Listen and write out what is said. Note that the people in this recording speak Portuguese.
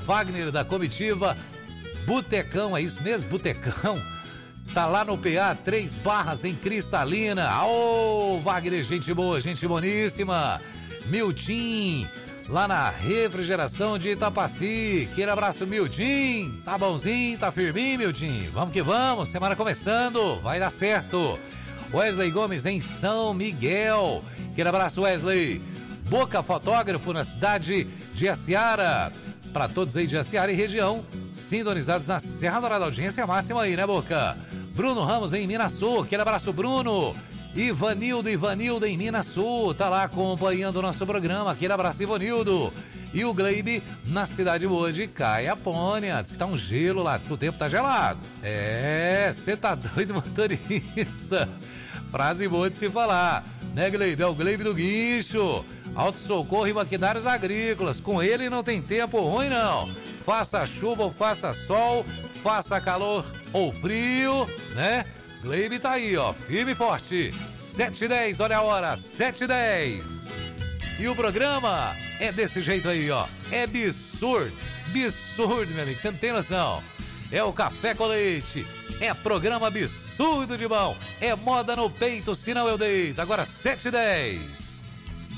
Fagner da comitiva Botecão, é isso mesmo? Botecão? Tá lá no PA 3 Barras em Cristalina. Ô, Wagner, gente boa, gente boníssima. Miltim, lá na refrigeração de Itapaci. Aquele abraço, Miltim. Tá bonzinho, tá firminho, Miltim. Vamos que vamos, semana começando, vai dar certo. Wesley Gomes em São Miguel. Aquele abraço, Wesley. Boca Fotógrafo na cidade de Aciara. Para todos aí de Aciara e região, sintonizados na Serra Dourada, audiência máxima aí, né, Boca? Bruno Ramos em Minasul, aquele abraço, Bruno. Ivanildo em Minasul, tá lá acompanhando o nosso programa, aquele abraço, Ivanildo. E o Gleibe na cidade boa de Caiapônia, diz que tá um gelo lá, diz que o tempo tá gelado. É, você tá doido, motorista? Frase boa de se falar, né, Gleibe? É o Gleibe do Guincho. Auto Socorro e Maquinários Agrícolas, com ele não tem tempo ruim não. Faça chuva ou faça sol, faça calor ou frio, né? Gleibe tá aí, ó, firme e forte. 7h10, olha a hora, 7h10. E o programa é desse jeito aí, ó. É absurdo, meu amigo, você não tem noção. É o Café com Leite, é programa absurdo de bom. É moda no peito, senão eu deito. Agora 7h10.